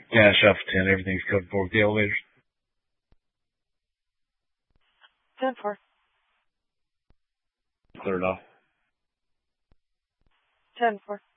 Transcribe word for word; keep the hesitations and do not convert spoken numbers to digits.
Yeah, shop for ten. Everything's code for with the elevators. ten four. Cleared off. ten four.